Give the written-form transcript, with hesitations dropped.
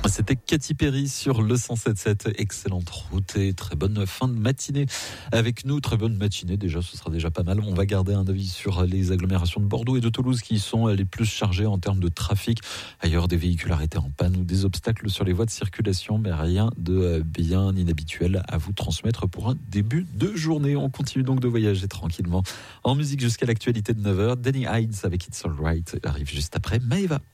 C'était Katy Perry sur le 107.7. Excellente route et très bonne fin de matinée avec nous. Très bonne matinée déjà, ce sera déjà pas mal. On va garder un avis sur les agglomérations de Bordeaux et de Toulouse qui sont les plus chargées en termes de trafic. Ailleurs, des véhicules arrêtés en panne ou des obstacles sur les voies de circulation, mais rien de bien inhabituel à vous transmettre pour un début de journée. On continue donc de voyager tranquillement en musique jusqu'à l'actualité de 9h. Danny Hines avec It's Alright arrive juste après Maeva.